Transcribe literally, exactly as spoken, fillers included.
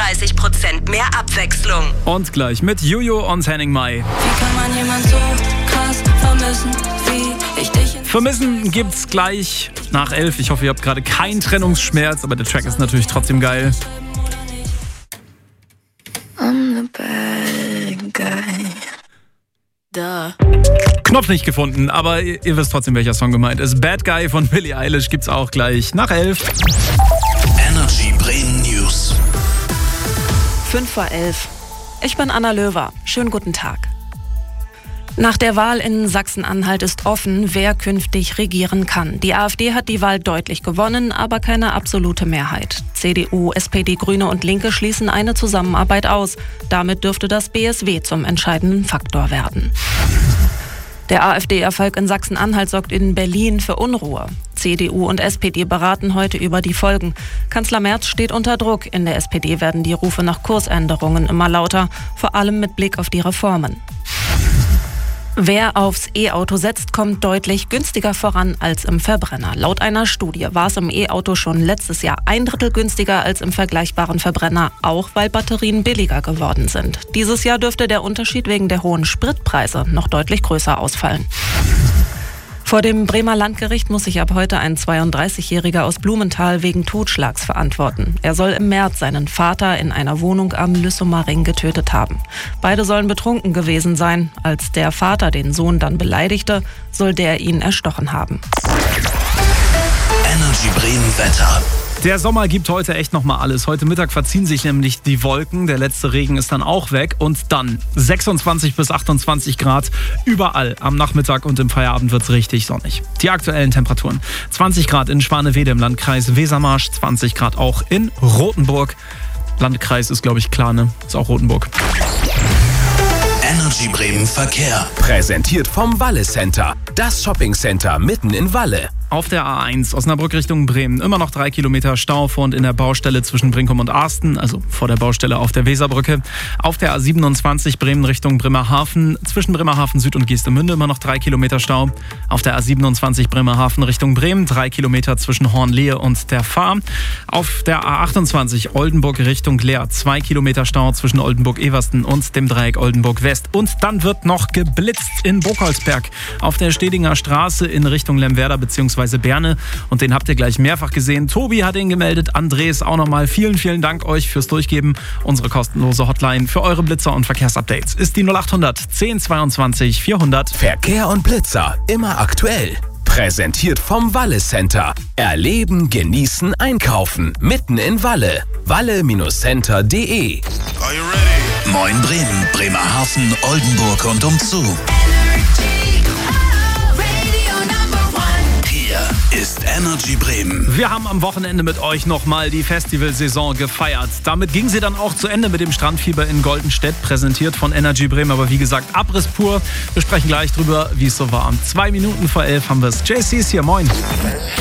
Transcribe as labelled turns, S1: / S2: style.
S1: fünfunddreißig Prozent mehr Abwechslung.
S2: Und gleich mit Juju und Henning Mai.
S3: Wie kann man jemanden so krass vermissen, wie ich dich?
S2: Vermissen gibt's gleich nach elf. Ich hoffe, ihr habt gerade keinen Trennungsschmerz, aber der Track ist natürlich trotzdem geil.
S3: I'm the bad guy. Duh.
S2: Knopf nicht gefunden, aber ihr, ihr wisst trotzdem, welcher Song gemeint ist. Bad Guy von Billie Eilish gibt's auch gleich nach elf.
S4: Energy Bremen News.
S5: fünf vor elf. Ich bin Anna Löwer. Schönen guten Tag. Nach der Wahl in Sachsen-Anhalt ist offen, wer künftig regieren kann. Die AfD hat die Wahl deutlich gewonnen, aber keine absolute Mehrheit. C D U, S P D, Grüne und Linke schließen eine Zusammenarbeit aus. Damit dürfte das B S W zum entscheidenden Faktor werden. Der AfD-Erfolg in Sachsen-Anhalt sorgt in Berlin für Unruhe. C D U und S P D beraten heute über die Folgen. Kanzler Merz steht unter Druck. In der S P D werden die Rufe nach Kursänderungen immer lauter, vor allem mit Blick auf die Reformen. Wer aufs E-Auto setzt, kommt deutlich günstiger voran als im Verbrenner. Laut einer Studie war es im E-Auto schon letztes Jahr ein Drittel günstiger als im vergleichbaren Verbrenner, auch weil Batterien billiger geworden sind. Dieses Jahr dürfte der Unterschied wegen der hohen Spritpreise noch deutlich größer ausfallen. Vor dem Bremer Landgericht muss sich ab heute ein zweiunddreißigjähriger aus Blumenthal wegen Totschlags verantworten. Er soll im März seinen Vater in einer Wohnung am Lüssumer Ring getötet haben. Beide sollen betrunken gewesen sein. Als der Vater den Sohn dann beleidigte, soll der ihn erstochen haben.
S4: Energy Bremen Wetter.
S2: Der Sommer gibt heute echt nochmal alles. Heute Mittag verziehen sich nämlich die Wolken. Der letzte Regen ist dann auch weg. Und dann sechsundzwanzig bis achtundzwanzig Grad überall. Am Nachmittag und im Feierabend wird es richtig sonnig. Die aktuellen Temperaturen. zwanzig Grad in Schwanewede im Landkreis Wesermarsch. zwanzig Grad auch in Rothenburg. Landkreis ist, glaube ich, klar, ne? Ist auch Rothenburg.
S4: Energy Bremen Verkehr.
S6: Präsentiert vom Walle Center. Das Shopping-Center mitten in Walle.
S2: Auf der A eins Osnabrück Richtung Bremen immer noch drei Kilometer Stau vor und in der Baustelle zwischen Brinkum und Arsten, also vor der Baustelle auf der Weserbrücke. Auf der A siebenundzwanzig Bremen Richtung Bremerhaven zwischen Bremerhaven Süd und Geestemünde immer noch drei Kilometer Stau. Auf der A siebenundzwanzig Bremerhaven Richtung Bremen drei Kilometer zwischen Hornlehe und der Fahr. Auf der A achtundzwanzig Oldenburg Richtung Leer zwei Kilometer Stau zwischen Oldenburg-Eversten und dem Dreieck Oldenburg West. Und dann wird noch geblitzt in Burgholzberg auf der Stedinger Straße in Richtung Lemwerder bzw. Berne und den habt ihr gleich mehrfach gesehen. Tobi hat ihn gemeldet, Andres auch nochmal. Vielen, vielen Dank euch fürs Durchgeben. Unsere kostenlose Hotline für eure Blitzer und Verkehrsupdates ist die null achthundert zehn zweiundzwanzig vierhundert.
S6: Verkehr und Blitzer immer aktuell. Präsentiert vom Walle Center. Erleben, genießen, einkaufen. Mitten in Walle. walle Center punkt de.
S4: Moin Bremen, Bremerhaven, Oldenburg und umzu. Ist Energy Bremen.
S2: Wir haben am Wochenende mit euch nochmal die Festivalsaison gefeiert. Damit ging sie dann auch zu Ende mit dem Strandfieber in Goldenstedt, präsentiert von Energy Bremen. Aber wie gesagt, Abriss pur. Wir sprechen gleich drüber, wie es so war. Zwei Minuten vor elf haben wir es. J C ist hier, moin.